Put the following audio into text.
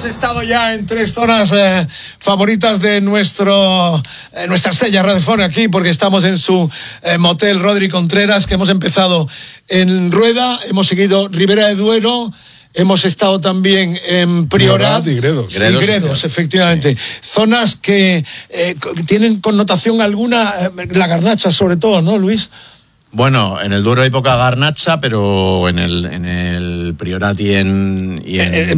estado ya en 3 zonas favoritas de nuestra sella radiofónica aquí, porque estamos en su motel Rodri Contreras, que hemos empezado en Rueda, hemos seguido Ribera de Duero, hemos estado también en Priorat y Gredos, efectivamente. Sí. Zonas que tienen connotación alguna, la garnacha sobre todo, ¿no, Luis? Bueno, en el Duero hay poca garnacha, pero en el Priorat y en